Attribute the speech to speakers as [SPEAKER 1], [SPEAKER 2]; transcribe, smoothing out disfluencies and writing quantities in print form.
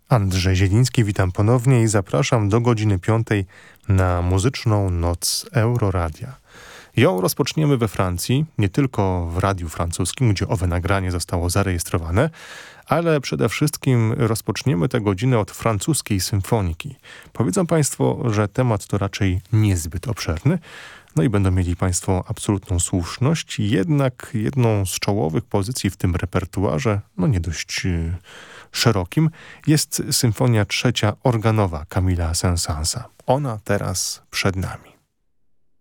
[SPEAKER 1] Andrzej Zieliński, witam ponownie i zapraszam do godziny 5 na muzyczną noc Euroradia. Ją rozpoczniemy we Francji, nie tylko w radiu francuskim, gdzie owe nagranie zostało zarejestrowane, ale przede wszystkim rozpoczniemy tę godzinę od francuskiej symfoniki. Powiedzą Państwo, że temat to raczej niezbyt obszerny, no i będą mieli Państwo absolutną słuszność, jednak jedną z czołowych pozycji w tym repertuarze, no nie dość szerokim, jest symfonia trzecia organowa Camille'a Saint-Saënsa. Ona teraz przed nami.